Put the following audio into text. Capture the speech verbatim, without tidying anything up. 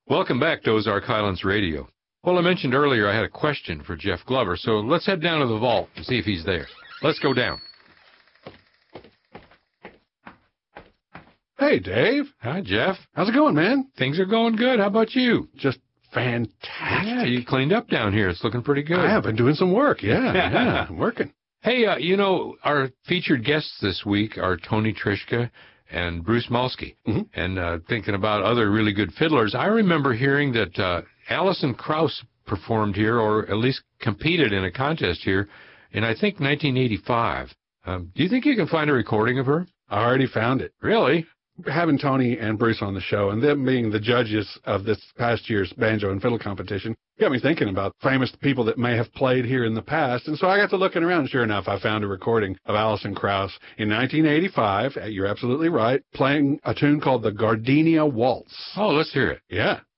Welcome back to Ozark Highlands Radio. Well, I mentioned earlier I had a question for Jeff Glover, so let's head down to the vault and see if he's there. Let's go down. Hey, Dave. Hi, Jeff. How's it going, man? Things are going good. How about you? Just fantastic. Yeah, you cleaned up down here. It's looking pretty good. I have been doing some work. Yeah, yeah, I'm working. Hey, uh, you know, our featured guests this week are Tony Trischka and Bruce Malsky. Mm-hmm. And uh, thinking about other really good fiddlers, I remember hearing that uh, Alison Krauss performed here, or at least competed in a contest here, in, I think, nineteen eighty-five. Um, do you think you can find a recording of her? I already found it. Really? Having Tony and Bruce on the show and them being the judges of this past year's banjo and fiddle competition got me thinking about famous people that may have played here in the past. And so I got to looking around. Sure enough, I found a recording of Alison Krauss in nineteen eighty-five. You're absolutely right. Playing a tune called the Gardenia Waltz. Oh, let's hear it. Yeah.